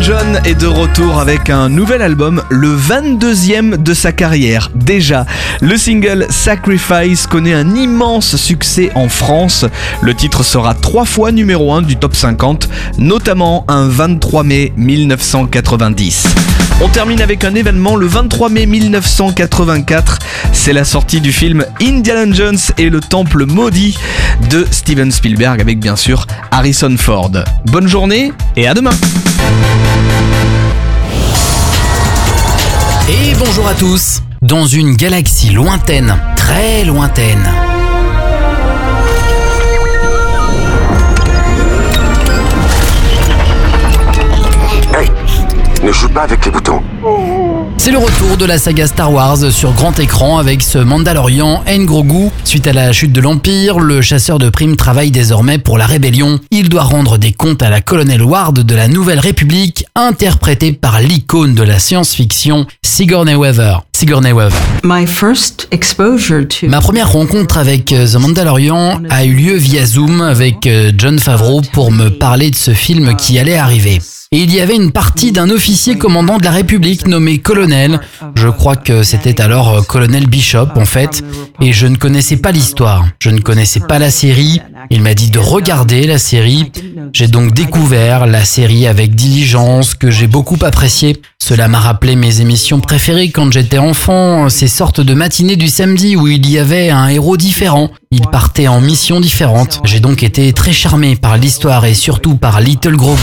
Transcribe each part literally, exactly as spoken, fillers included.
John est de retour avec un nouvel album, le vingt-deuxième de sa carrière. Déjà, le single Sacrifice connaît un immense succès en France. Le titre sera trois fois numéro un du top cinquante, notamment un vingt-trois mai mille neuf cent quatre-vingt-dix. On termine avec un événement le vingt-trois mai mille neuf cent quatre-vingt-quatre. C'est la sortie du film Indiana Jones et le Temple maudit de Steven Spielberg avec bien sûr Harrison Ford. Bonne journée et à demain. Et bonjour à tous. Dans une galaxie lointaine, très lointaine. Hey, ne joue pas avec les boutons. C'est le retour de la saga Star Wars sur grand écran avec ce Mandalorian N'Grogu. Suite à la chute de l'Empire, le chasseur de primes travaille désormais pour la rébellion. Il doit rendre des comptes à la colonel Ward de la Nouvelle République, interprétée par l'icône de la science-fiction, Sigourney Weaver. Sigourney Weaver. My first exposure to... Ma première rencontre avec The Mandalorian a eu lieu via Zoom avec Jon Favreau pour me parler de ce film qui allait arriver. Et il y avait une partie d'un officier commandant de la République nommé colonel. Je crois que c'était alors colonel Bishop en fait. Et je ne connaissais pas l'histoire. Je ne connaissais pas la série. Il m'a dit de regarder la série. J'ai donc découvert la série avec diligence que j'ai beaucoup appréciée. Cela m'a rappelé mes émissions préférées quand j'étais enfant. Ces sortes de matinées du samedi où il y avait un héros différent. Il partait en mission différente. J'ai donc été très charmé par l'histoire et surtout par Little Grogu.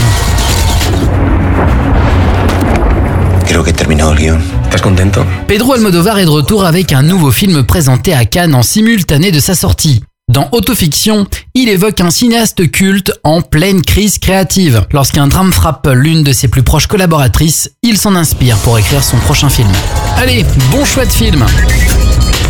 Creo que terminó el guión. ¿Estás contento? Pedro Almodóvar est de retour avec un nouveau film présenté à Cannes en simultané de sa sortie. Dans Autofiction, il évoque un cinéaste culte en pleine crise créative. Lorsqu'un drame frappe l'une de ses plus proches collaboratrices, il s'en inspire pour écrire son prochain film. Allez, bon choix de film!